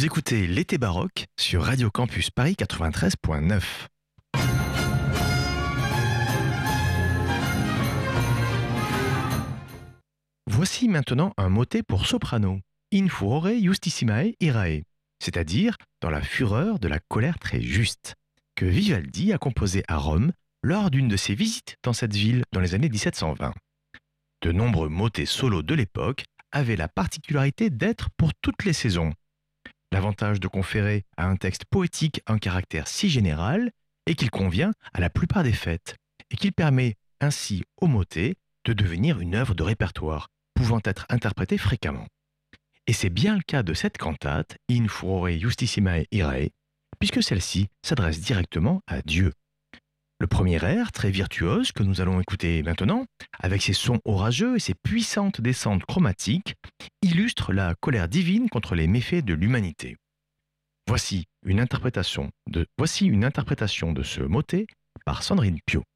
Vous écoutez l'été baroque sur Radio Campus Paris 93.9. Voici maintenant un motet pour soprano, in furore justissimae irae, c'est-à-dire dans la fureur de la colère très juste, que Vivaldi a composé à Rome lors d'une de ses visites dans cette ville dans les années 1720. De nombreux motets solos de l'époque avaient la particularité d'être pour toutes les saisons. L'avantage de conférer à un texte poétique un caractère si général est qu'il convient à la plupart des fêtes et qu'il permet ainsi au motet de devenir une œuvre de répertoire pouvant être interprétée fréquemment. Et c'est bien le cas de cette cantate, In furore justissimae irae, puisque celle-ci s'adresse directement à Dieu. Le premier air, très virtuose, que nous allons écouter maintenant, avec ses sons orageux et ses puissantes descentes chromatiques, illustre la colère divine contre les méfaits de l'humanité. Voici une interprétation de ce motet par Sandrine Piau.